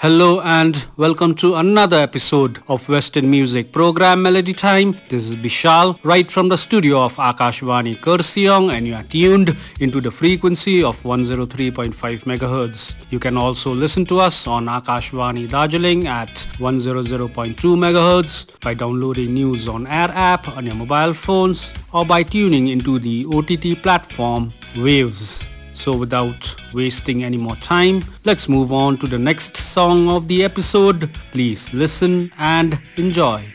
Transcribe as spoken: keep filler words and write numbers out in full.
Hello and welcome to another episode of Western Music Program Melody Time. This is Bishal right from the studio of Akashvani Kurseong, and you are tuned into the frequency of one oh three point five megahertz. You can also listen to us on Akashvani Darjeeling at one hundred point two megahertz by downloading News on Air app on your mobile phones or by tuning into the O T T platform Waves. So without wasting any more time, let's move on to the next song of the episode. Please listen and enjoy.